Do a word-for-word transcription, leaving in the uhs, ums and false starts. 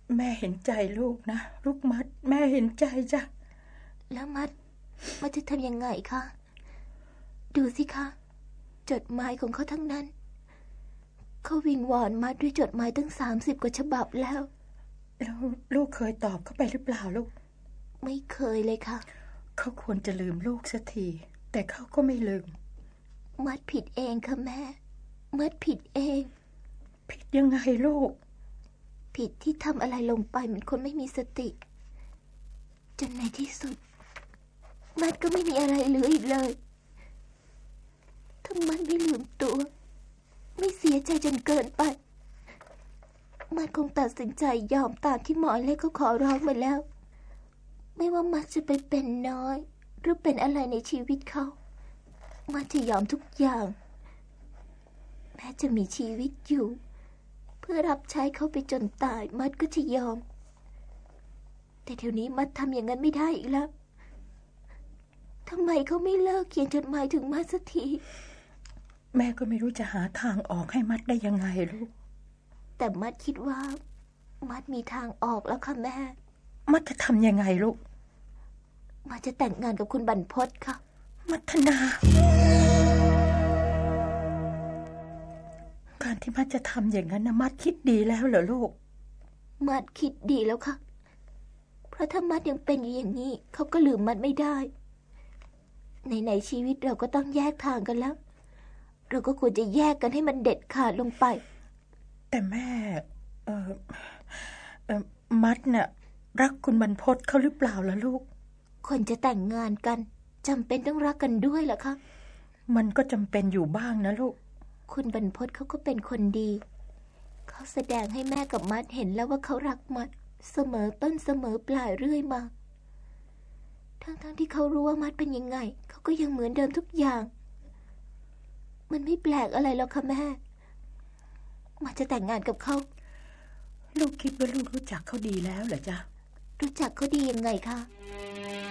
แม่เห็นใจลูกนะลูกมัดแม่เห็นใจจ้ะแล้วมัดมัดจะทำยังไงคะดูสิคะจดหมายของเขาทั้งนั้นเขาวิงวอนมัดด้วยจดหมายตั้งสามสิบกว่าฉบับแล้วแล้วลูกเคยตอบเข้าไปหรือเปล่าลูกไม่เคยเลยค่ะเขาควรจะลืมลูกสักทีแต่เขาก็ไม่ลืมมัดผิดเองค่ะแม่มัดผิดเองผิดยังไงลูกผิดที่ทำอะไรลงไปเหมือนคนไม่มีสติจนในที่สุดมัดก็ไม่มีอะไรเหลืออีกเลยถ้ามันไม่ลืมตัวไม่เสียใจจนเกินไปมัดคงตัดสินใจยอมตามที่หมอเล็กเขาขอร้องมาแล้วไม่ว่ามัดจะไปเป็นน้อยหรือเป็นอะไรในชีวิตเขามัดจะยอมทุกอย่างแม้จะมีชีวิตอยู่เพื่อรับใช้เขาไปจนตายมัดก็จะยอมแต่เดี๋ยวนี้มัดทำอย่างนั้นไม่ได้อีกแล้วทำไมเขาไม่เลิกเขียนจดหมายถึงมัดสักทีแม่ก็ไม่รู้จะหาทางออกให้มัดได้ยังไงลูกแต่มัดคิดว่ามัดมีทางออกแล้วค่ะแม่มัดจะทำยังไงลูกมัดจะแต่งงานกับคุณบรรพตค่ะมัทนาการที่มัดจะทำอย่างนั้นนะมัดคิดดีแล้วเหรอลูกมัดคิดดีแล้วค่ะเพราะถ้ามัดยังเป็นอย่างนี้เขาก็ลืมมัดไม่ได้ในๆชีวิตเราก็ต้องแยกทางกันแล้วเราก็ควรจะแยกกันให้มันเด็ดขาดลงไปแต่แม่เออเออมัดน่ะรักคุณบรรพตเขาหรือเปล่าล่ะลูกคนจะแต่งงานกันจำเป็นต้องรักกันด้วยเหรอคะมันก็จำเป็นอยู่บ้างนะลูกคุณบรรพตเขาก็เป็นคนดีเขาแสดงให้แม่กับมัดเห็นแล้วว่าเขารักมัดเสมอต้นเสมอปลายเรื่อยมาทั้งๆที่เขารู้ว่ามัดเป็นยังไงเขาก็ยังเหมือนเดิมทุกอย่างมันไม่แปลกอะไรหรอกค่ะแม่มัดจะแต่งงานกับเขาลูกคิดว่าลูกรู้จักเขาดีแล้วเหรอจ๊ะรู้จักเขาดียังไงคะ